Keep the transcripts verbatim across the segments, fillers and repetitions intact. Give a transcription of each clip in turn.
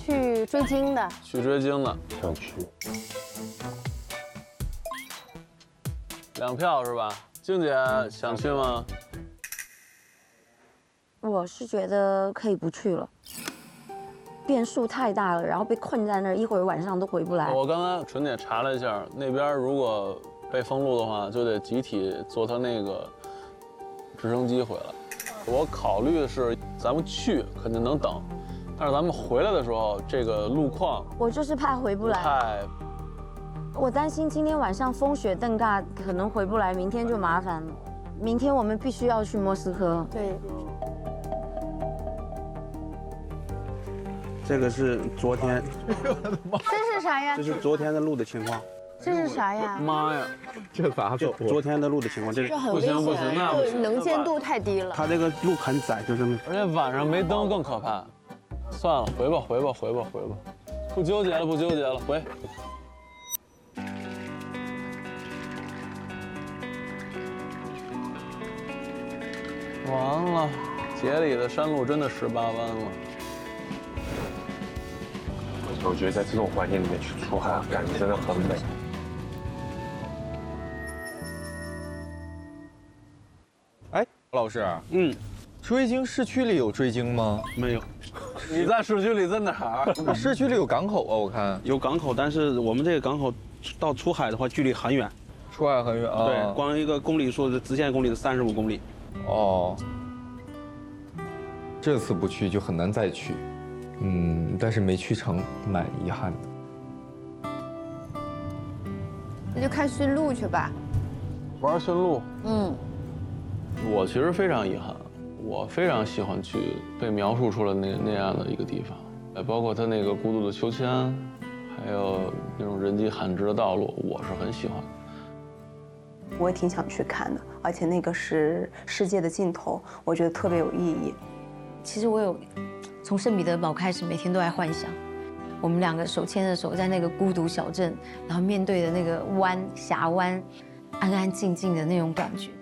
去追鲸的。 去追鲸的， 想去。 两票是吧？静姐想去吗？ 我是觉得可以不去了，变数太大了，然后被困在那儿，一会儿晚上都回不来。 我刚才纯姐查了一下，那边如果被封路的话，就得集体坐他那个直升机回来。我考虑的是，咱们去肯定能等，但是咱们回来的时候，这个路况我就是怕回不来。 不太。 我担心今天晚上风雪更大，可能回不来，明天就麻烦了。明天我们必须要去莫斯科。 对， 这个是昨天， 这是啥呀这？是昨天的路的情况， 这是啥呀？ 妈呀， 这咋就昨天的路的情况，这这很不危险， 行不行那不对， 行能见度太低了。 它这个路很窄，就这么。 而且晚上没灯更可怕。算了，回吧回吧回吧回吧，不纠结了不纠结了，回。完了，节里的山路真的十八弯了。 我觉得在这种环境里面去出海，感觉真的很美。 哎，老师， 嗯， 追鲸市区里有追鲸吗？ 没有， 你在市区里在哪儿？ 市区里有港口啊，我看有港口，但是我们这个港口到出海的话，距离很远。 出海很远啊。 对，光一个公里数的直线公里是三十五公里。 哦，这次不去就很难再去，嗯，但是没去成，蛮遗憾的。 那就看驯鹿去吧。 玩驯鹿。 嗯， 我其实非常遗憾，我非常喜欢去被描述出来那那样的一个地方，呃，包括它那个孤独的秋千，还有那种人迹罕至的道路，我是很喜欢的。 我也挺想去看的，而且那个是世界的尽头，我觉得特别有意义。 其实我有从圣彼得堡开始，每天都在幻想，我们两个手牵着手在那个孤独小镇，然后面对的那个湾峡湾，安安静静的那种感觉。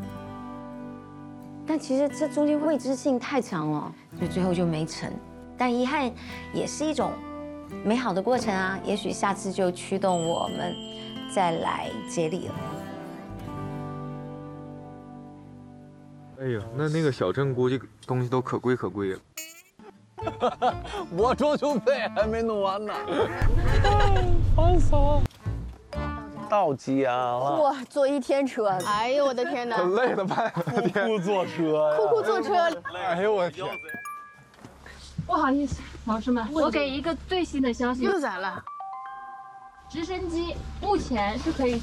但其实这中间未知性太强了，就最后就没成。但遗憾也是一种美好的过程啊，也许下次就驱动我们再来接力了。 哎呀，那那个小镇估计东西都可贵可贵了。 我装修费还没弄完呢，烦死了。到家了， 哇，坐一天车，哎呦我的天哪！ 很累的吧？ 不坐车呀， 酷酷坐车。 哎呦我天！ 不好意思，老师们，我给一个最新的消息， 又咋了？ 直升机目前是可以